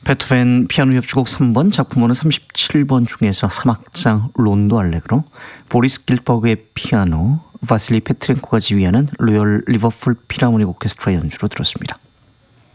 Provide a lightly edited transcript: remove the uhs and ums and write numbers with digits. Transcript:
베토벤 피아노 협주곡 3번 작품번호 37번 중에서 3악장 론도 알레그로, 보리스 길버그의 피아노, 바실리 페트렌코가 지휘하는 로열 리버풀 필하모닉 오케스트라 연주로 들었습니다.